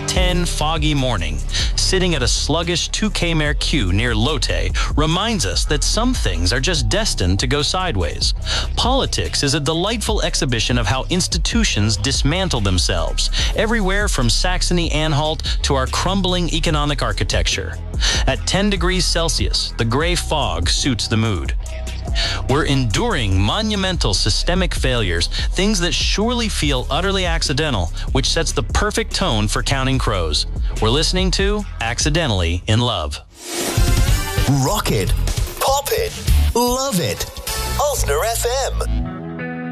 10 foggy morning, sitting at a sluggish 2K queue near Lotte reminds us that some things are just destined to go sideways. Politics is a delightful exhibition of how institutions dismantle themselves, everywhere from Saxony-Anhalt to our crumbling economic architecture. At 10 degrees Celsius, the gray fog suits the mood. We're enduring monumental systemic failures, things that surely feel utterly accidental, which sets the perfect tone for Counting Crows. We're listening to Accidentally in Love. Rock it, pop it, love it. Osner FM.